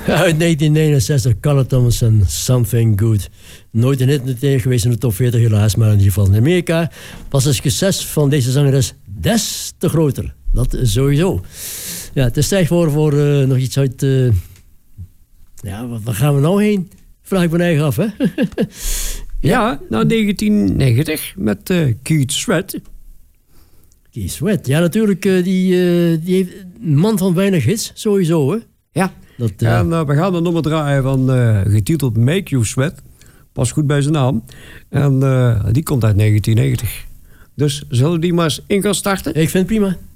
Uit 1969, Carla Thompson, Something Good. Nooit een hit meteen geweest in de top 40 helaas, maar in ieder geval in Amerika was het succes van deze zangeres des te groter. Dat sowieso. Ja, het is tijd voor nog iets uit... waar gaan we nou heen? Vraag ik me eigen af, hè? Ja, naar 1990 met Keith Sweat. Keith Sweat, ja natuurlijk. Die heeft een man van weinig hits, sowieso, hè? Ja, en we gaan een nummer draaien van getiteld Make You Sweat. Pas goed bij zijn naam. En die komt uit 1990. Dus zullen we die maar eens in gaan starten? Ik vind het prima.